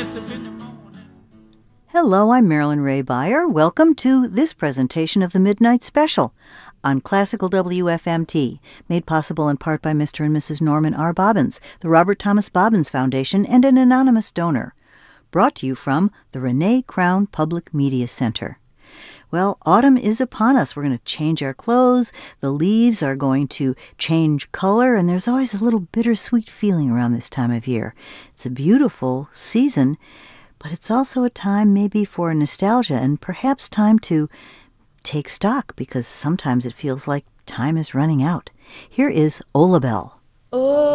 Hello, I'm Marilyn Ray Beyer. Welcome to this presentation of the Midnight Special on Classical WFMT, made possible in part by Mr. and Mrs. Norman R. Bobbins, the Robert Thomas Bobbins Foundation, and an anonymous donor. Brought to you from the Renee Crown Public Media Center. Well, autumn is upon us. We're going to change our clothes. The leaves are going to change color, and there's always a little bittersweet feeling around this time of year. It's a beautiful season, but it's also a time maybe for nostalgia and perhaps time to take stock, because sometimes it feels like time is running out. Here is Ola Belle.